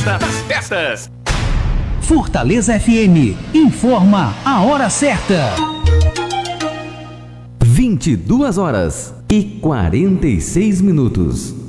festa das festas. Fortaleza FM informa a hora certa. 22 horas e 46 minutos.